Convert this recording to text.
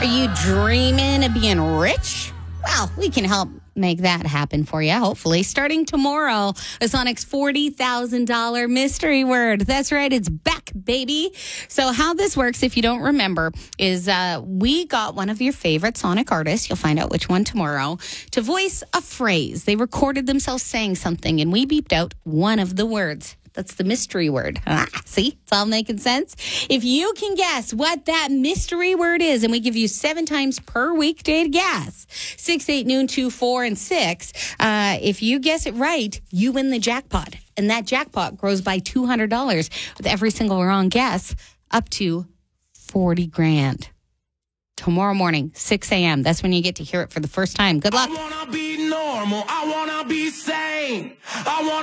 Are you dreaming of being rich? Well, we can help make that happen for you, hopefully. Starting tomorrow, the Sonic's $40,000 mystery word. That's right, it's back, baby. So how this works, if you don't remember, is we got one of your favorite Sonic artists, you'll find out which one tomorrow, to voice a phrase. They recorded themselves saying something, and we beeped out one of the words. That's the mystery word. See, it's all making sense. If you can guess what that mystery word is, and we give you 7 times per weekday to guess, 6, 8, noon, 2, 4, and 6. If you guess it right, you win the jackpot. And that jackpot grows by $200 with every single wrong guess, up to $40,000. Tomorrow morning, 6 a.m. That's when you get to hear it for the first time. Good luck. I want to be normal. I want to be sane. I want